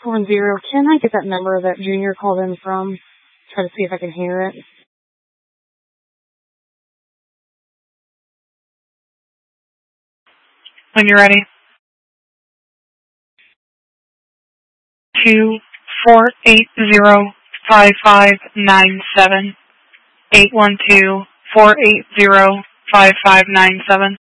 610. Can I get that number that Junior called in from? Try to see if I can hear it. When you're ready. 2-480-5597. 812-480-5597.